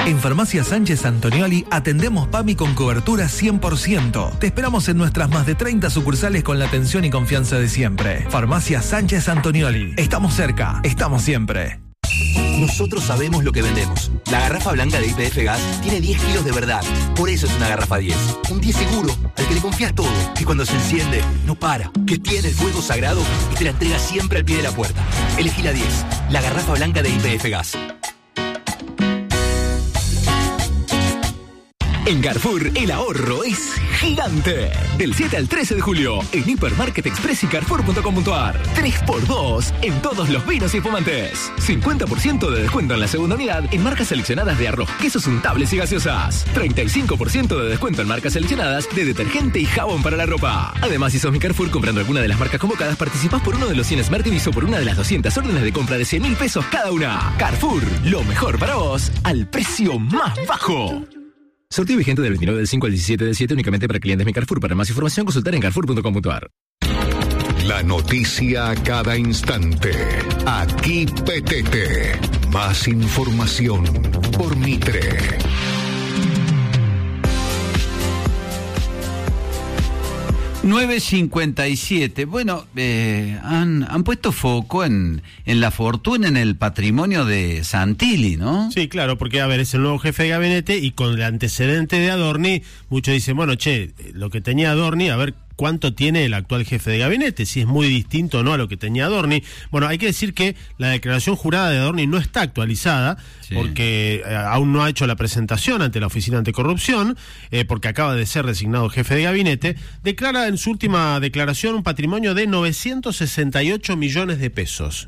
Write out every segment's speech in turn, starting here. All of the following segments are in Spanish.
En Farmacia Sánchez Antonioli atendemos PAMI con cobertura 100%. Te esperamos en nuestras más de 30 sucursales con la atención y confianza de siempre. Farmacia Sánchez Antonioli. Estamos cerca, estamos siempre. Nosotros sabemos lo que vendemos. La garrafa blanca de YPF Gas tiene 10 kilos de verdad. Por eso es una garrafa 10. Un 10 seguro, al que le confías todo. Que cuando se enciende, no para. Que tiene el fuego sagrado y te la entrega siempre al pie de la puerta. Elegí la 10. La garrafa blanca de YPF Gas. En Carrefour, el ahorro es gigante. Del 7 al 13 de julio, en Hipermarket Express y Carrefour.com.ar. 3x2 en todos los vinos y espumantes. 50% de descuento en la segunda unidad en marcas seleccionadas de arroz, quesos untables y gaseosas. 35% de descuento en marcas seleccionadas de detergente y jabón para la ropa. Además, si sos mi Carrefour comprando alguna de las marcas convocadas, participás por uno de los 100 Smart TV o por una de las 200 órdenes de compra de 100.000 pesos cada una. Carrefour, lo mejor para vos, al precio más bajo. Sorteo vigente del 29 del 5 al 17 del 7 únicamente para clientes Mi Carrefour. Para más información consultar en Carrefour.com.ar. La noticia a cada instante. Aquí PTT. Más información por Mitre. $9.57. Bueno, han puesto foco en la fortuna, en el patrimonio de Santilli, ¿no? Sí, claro, porque, a ver, es el nuevo jefe de gabinete y con el antecedente de Adorni, muchos dicen, bueno, lo que tenía Adorni, a ver cuánto tiene el actual jefe de gabinete, si es muy distinto o no a lo que tenía Adorni. Bueno, hay que decir que la declaración jurada de Adorni no está actualizada, sí, porque aún no ha hecho la presentación ante la Oficina Anticorrupción, porque acaba de ser designado jefe de gabinete. Declara en su última declaración un patrimonio de 968 millones de pesos.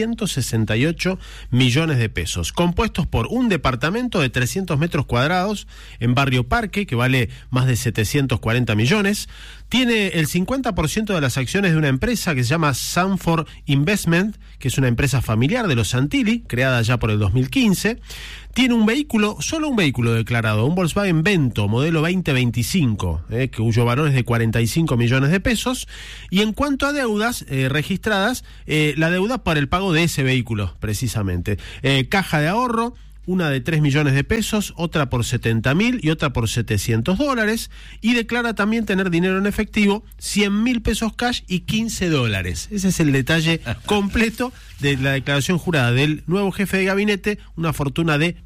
968 millones de pesos, compuestos por un departamento de 300 metros cuadrados en Barrio Parque, que vale más de 740 millones. Tiene el 50% de las acciones de una empresa que se llama Sanford Investment, que es una empresa familiar de los Santilli, creada ya por el 2015. Tiene un vehículo, solo un vehículo declarado, un Volkswagen Vento, modelo 2025, cuyo valor es de 45 millones de pesos. Y en cuanto a deudas registradas, la deuda para el pago de ese vehículo, precisamente. Caja de ahorro, una de 3 millones de pesos, otra por 70.000 y otra por $700, y declara también tener dinero en efectivo, 100.000 pesos cash y $15. Ese es el detalle completo de la declaración jurada del nuevo jefe de gabinete, una fortuna de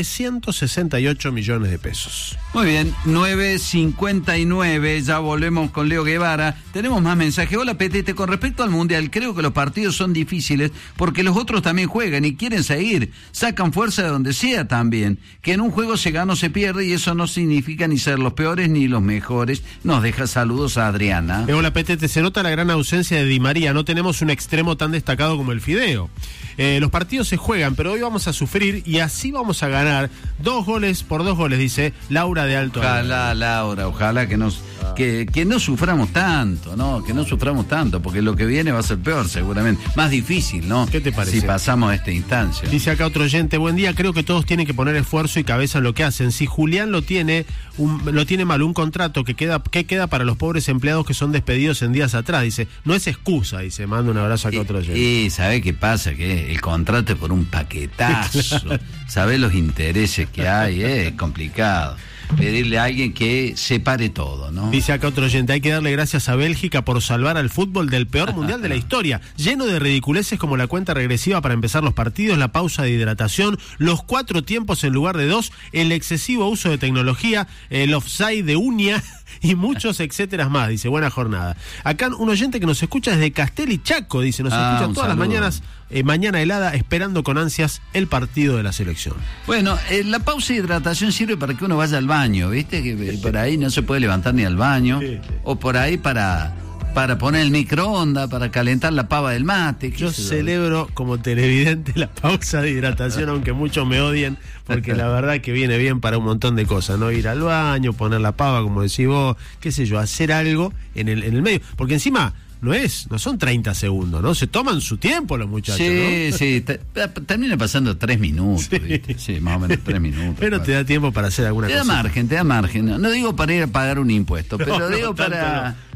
968 millones de pesos. Muy bien, 9:59, ya volvemos con Leo Guevara. Tenemos más mensajes. Hola, PTT, con respecto al Mundial, creo que los partidos son difíciles porque los otros también juegan y quieren seguir, sacan fuerza de donde sea también, que en un juego se gana o se pierde y eso no significa ni ser los peores ni los mejores. Nos deja saludos a Adriana. Hola, PTT, se nota la gran ausencia de Di María, no tenemos un extremo tan destacado como el Fideo. Los partidos se juegan, pero hoy vamos a sufrir y así vamos a ganar 2 goles por 2 goles, dice Laura de Alto. Ojalá, Laura, ojalá que no suframos tanto, ¿no? Que no suframos tanto, porque lo que viene va a ser peor seguramente, más difícil, ¿no? ¿Qué te parece? Si pasamos a esta instancia. Dice acá otro oyente, buen día, creo que todos tienen que poner esfuerzo y cabeza en lo que hacen. Si Julián lo tiene mal, un contrato que queda para los pobres empleados que son despedidos en días atrás, dice, no es excusa, dice, manda un abrazo acá a otro oyente. Y ¿sabe qué pasa? Que el contrato es por un paquetazo. ¿Sabe los intereses que hay? Es complicado pedirle a alguien que separe todo, ¿no? Dice acá otro oyente, hay que darle gracias a Bélgica por salvar al fútbol del peor mundial de la historia, lleno de ridiculeces como la cuenta regresiva para empezar los partidos, la pausa de hidratación, los 4 tiempos en lugar de 2, el excesivo uso de tecnología, el offside de uña y muchos etcétera más. Dice, buena jornada. Acá un oyente que nos escucha desde Castel y Chaco, dice, nos escucha todas las mañanas, mañana helada, esperando con ansias el partido de la selección. Bueno, la pausa de hidratación sirve para que uno vaya al baño, ¿viste? Que por ahí no se puede levantar ni al baño, sí. O por ahí para poner el microondas, para calentar la pava del mate. Yo celebro como televidente la pausa de hidratación, aunque muchos me odien, porque la verdad que viene bien para un montón de cosas, ¿no? Ir al baño, poner la pava, como decís vos, qué sé yo, hacer algo en el medio, porque encima no son 30 segundos, ¿no? Se toman su tiempo los muchachos, sí, ¿no? Sí, termina pasando 3 minutos, sí. Sí, más o menos 3 minutos. Pero te da tiempo para hacer alguna cosa. Te da margen. No digo para ir a pagar un impuesto, pero digo para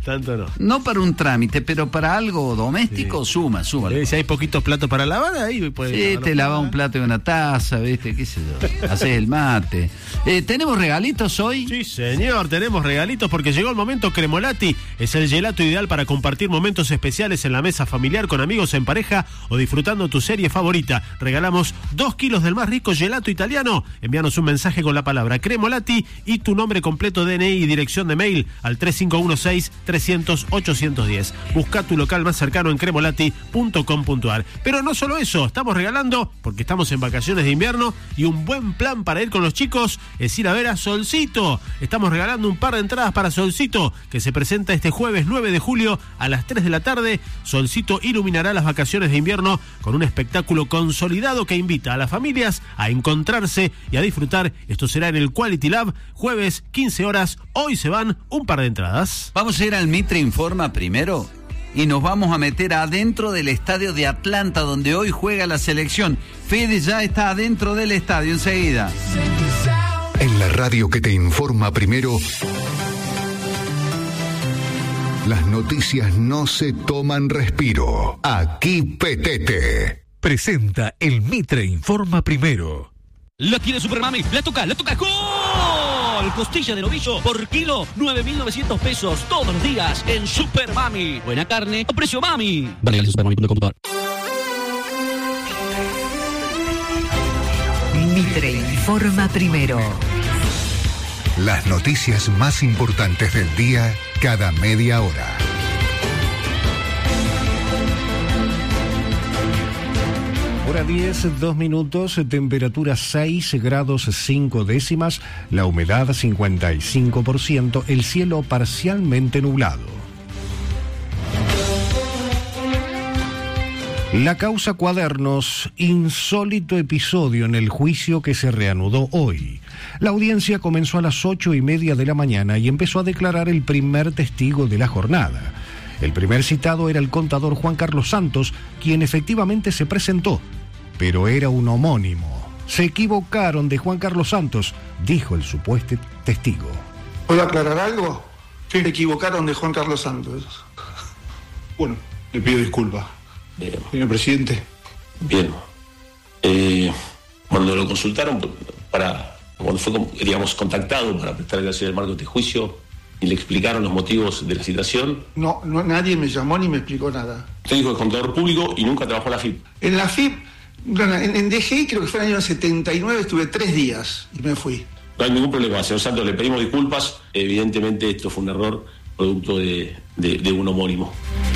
Tanto no. No para un trámite, pero para algo doméstico, suma. Si hay poquitos platos para lavar, ahí puedes. Sí, te lavas un plato y una taza, ¿viste? ¿Qué sé yo? Haces el mate. ¿Tenemos regalitos hoy? Sí, señor, tenemos regalitos porque llegó el momento Cremolati. Es el gelato ideal para compartir momentos especiales en la mesa familiar, con amigos, en pareja o disfrutando tu serie favorita. Regalamos 2 kilos del más rico gelato italiano. Envíanos un mensaje con la palabra Cremolati y tu nombre completo, DNI y dirección de mail al 3516-300-810. Busca tu local más cercano en cremolati.com.ar. Pero no solo eso, estamos regalando, porque estamos en vacaciones de invierno y un buen plan para ir con los chicos es ir a ver a Solcito. Estamos regalando un par de entradas para Solcito, que se presenta este jueves 9 de julio a las 3 de la tarde. Solcito iluminará las vacaciones de invierno con un espectáculo consolidado que invita a las familias a encontrarse y a disfrutar. Esto será en el Quality Lab, jueves 15 horas. Hoy se van un par de entradas. Vamos a ir al Mitre Informa primero y nos vamos a meter adentro del estadio de Atlanta, donde hoy juega la selección. Fede ya está adentro del estadio enseguida. En la radio que te informa primero, las noticias no se toman respiro. Aquí Petete Presenta el Mitre Informa primero. La tiene Super Mami, la toca, ¡gol! Costilla de novillo por kilo, 9.900 pesos todos los días en Super Mami. Buena carne a precio mami. Dale, supermami.com.ar. Mitre Informa primero. Las noticias más importantes del día cada media hora. Hora 10, 2 minutos, temperatura 6 grados 5 décimas, la humedad 55%, el cielo parcialmente nublado. La causa Cuadernos, insólito episodio en el juicio que se reanudó hoy. La audiencia comenzó a las 8:30 de la mañana y empezó a declarar el primer testigo de la jornada. El primer citado era el contador Juan Carlos Santos, quien efectivamente se presentó, pero era un homónimo. Se equivocaron de Juan Carlos Santos, dijo el supuesto testigo. ¿Puedo aclarar algo? Sí. Se equivocaron de Juan Carlos Santos. Bueno, le pido disculpas. Señor presidente. Bien. Cuando lo consultaron cuando fue, digamos, contactado para prestar el marco de este juicio y le explicaron los motivos de la citación. No, nadie me llamó ni me explicó nada. Usted dijo que es contador público y nunca trabajó en la FIP. En la FIP, en DGI creo que fue en el año 79, estuve 3 días y me fui. No hay ningún problema, señor Santos, le pedimos disculpas. Evidentemente esto fue un error producto de un homónimo.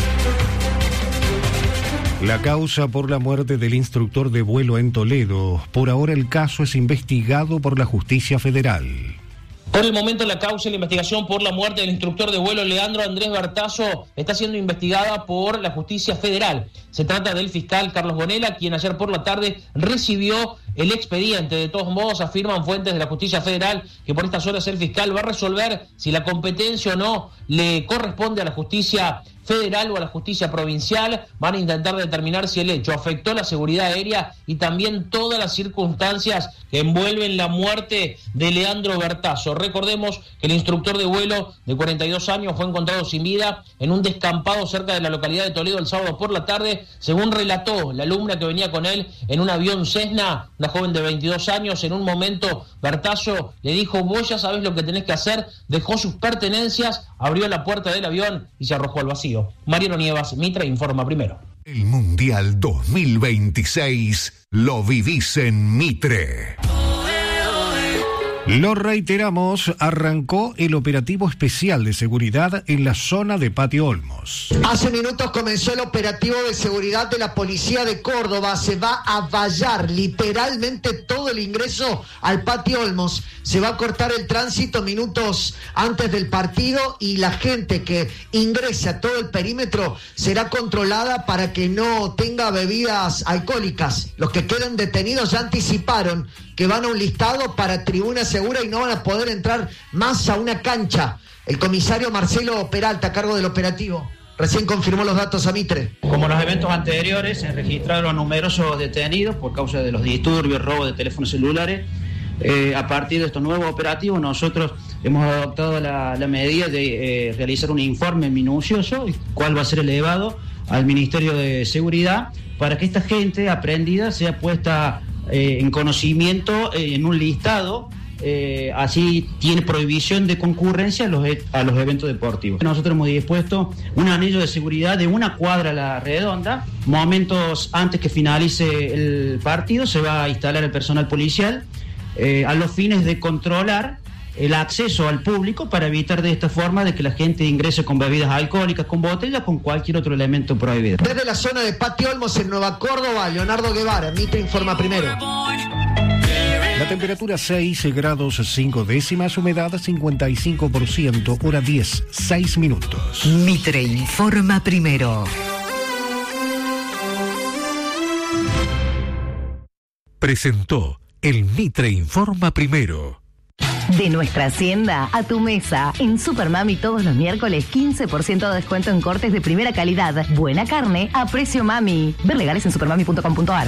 La causa por la muerte del instructor de vuelo en Toledo. Por ahora el caso es investigado por la Justicia Federal. Por el momento la causa y la investigación por la muerte del instructor de vuelo Leandro Andrés Bertazo está siendo investigada por la Justicia Federal. Se trata del fiscal Carlos Bonella, quien ayer por la tarde recibió el expediente. De todos modos, afirman fuentes de la Justicia Federal que por estas horas el fiscal va a resolver si la competencia o no le corresponde a la Justicia Federal o a la Justicia Provincial. Van a intentar determinar si el hecho afectó la seguridad aérea y también todas las circunstancias que envuelven la muerte de Leandro Bertazo. Recordemos que el instructor de vuelo de 42 años fue encontrado sin vida en un descampado cerca de la localidad de Toledo el sábado por la tarde, según relató la alumna que venía con él en un avión Cessna, una joven de 22 años. En un momento Bertazo le dijo: vos ya sabés lo que tenés que hacer. Dejó sus pertenencias, abrió la puerta del avión y se arrojó al vacío. Mariano Nievas, Mitre Informa primero. El Mundial 2026 lo vivís en Mitre. Lo reiteramos, arrancó el operativo especial de seguridad en la zona de Patio Olmos. Hace minutos comenzó el operativo de seguridad de la Policía de Córdoba. Se va a vallar literalmente todo el ingreso al Patio Olmos. Se va a cortar el tránsito minutos antes del partido y la gente que ingrese a todo el perímetro será controlada para que no tenga bebidas alcohólicas. Los que queden detenidos ya anticiparon que van a un listado para tribuna segura y no van a poder entrar más a una cancha. El comisario Marcelo Peralta, a cargo del operativo, recién confirmó los datos a Mitre. Como en los eventos anteriores, se registraron numerosos detenidos por causa de los disturbios, robo de teléfonos celulares. A partir de estos nuevos operativos, nosotros hemos adoptado la medida de realizar un informe minucioso, el cual va a ser elevado al Ministerio de Seguridad, para que esta gente aprendida sea puesta en conocimiento en un listado. Así tiene prohibición de concurrencia a los eventos deportivos. Nosotros hemos dispuesto un anillo de seguridad de 1 cuadra a la redonda. Momentos antes que finalice el partido se va a instalar el personal policial a los fines de controlar el acceso al público, para evitar de esta forma de que la gente ingrese con bebidas alcohólicas, con botellas, con cualquier otro elemento prohibido. Desde la zona de Patio Olmos en Nueva Córdoba, Leonardo Guevara, Mitre informa primero. La temperatura 6 grados 5 décimas, humedad 55%, hora 10, 6 minutos. Mitre informa primero. Presentó el Mitre Informa Primero. De nuestra hacienda a tu mesa. En Supermami todos los miércoles 15% de descuento en cortes de primera calidad. Buena carne a precio mami. Ver legales en supermami.com.ar.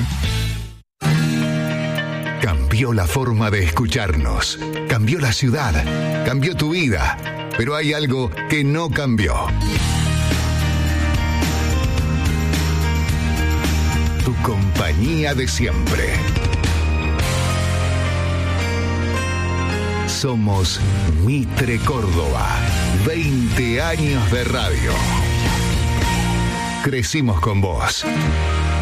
Cambió la forma de escucharnos. Cambió la ciudad. Cambió tu vida. Pero hay algo que no cambió. Tu compañía de siempre. Somos Mitre Córdoba. 20 años de radio. Crecimos con vos.